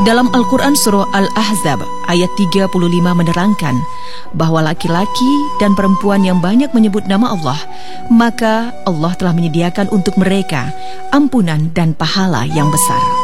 Dalam Al-Quran Surah Al-Ahzab ayat 35 menerangkan bahwa laki-laki dan perempuan yang banyak menyebut nama Allah, maka Allah telah menyediakan untuk mereka ampunan dan pahala yang besar.